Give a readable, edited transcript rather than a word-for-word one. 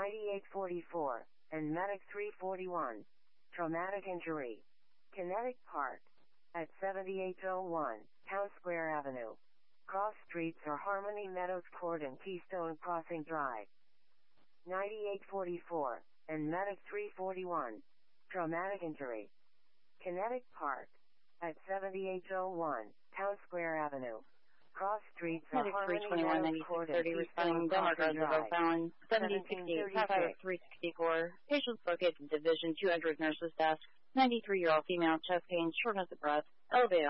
9844, and Medic 341. Traumatic injury. Kinetic Park. At 7801, Town Square Avenue. Cross streets are Harmony Meadows Court and Keystone Crossing Drive. 9844, and Medic 341. Traumatic injury. Kinetic Park. At 7801, Town Square Avenue. Cross streets are Harmony Meadows Court and Keystone Crossing Drive. 7068, 364. Patients located in Division 200 Nurses Desk. 93-year-old female, chest pain, shortness of breath, elevated